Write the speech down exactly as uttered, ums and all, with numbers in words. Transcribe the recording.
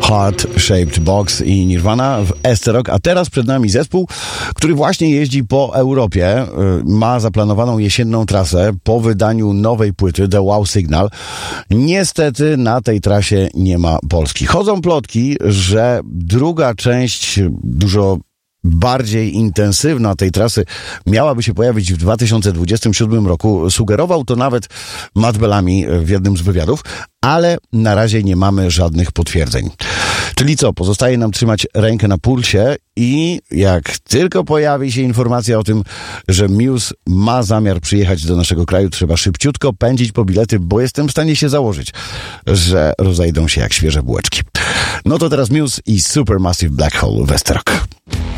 Heart Shaped Box i Nirvana w Esterok, a teraz przed nami zespół, który właśnie jeździ po Europie, ma zaplanowaną jesienną trasę po wydaniu nowej płyty The Wow Signal. Niestety na tej trasie nie ma Polski. Chodzą plotki, że druga część, dużo bardziej intensywna tej trasy miałaby się pojawić w dwa tysiące dwudziestym siódmym roku. Sugerował to nawet Matt Bellamy w jednym z wywiadów, ale na razie nie mamy żadnych potwierdzeń. Czyli co? Pozostaje nam trzymać rękę na pulsie i jak tylko pojawi się informacja o tym, że Muse ma zamiar przyjechać do naszego kraju, trzeba szybciutko pędzić po bilety, bo jestem w stanie się założyć, że rozejdą się jak świeże bułeczki. No to teraz Muse i Supermassive Black Hole w Esterok.